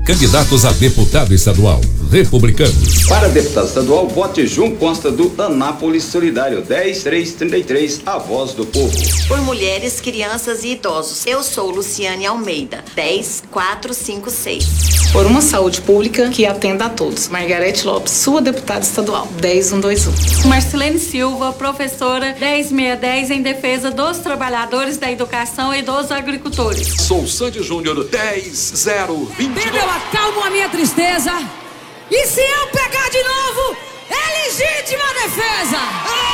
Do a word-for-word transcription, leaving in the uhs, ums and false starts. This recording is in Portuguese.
Candidatos a deputado estadual. Republicanos. Para deputado estadual, vote João Costa do Anápolis Solidário, dez três trinta e três, a voz do povo. Por mulheres, crianças e idosos, eu sou Luciane Almeida, dez quatro cinco seis. Por uma saúde pública que atenda a todos, Margarete Lopes, sua deputada estadual, dez cento e vinte e um. Marcelene Silva, professora, dez mil seiscentos e dez, em defesa dos trabalhadores da educação e dos agricultores. Sou Sandy Júnior, dez zero vinte e dois. Bíblia, eu acalmo a minha tristeza. E se eu pegar de novo, é legítima defesa.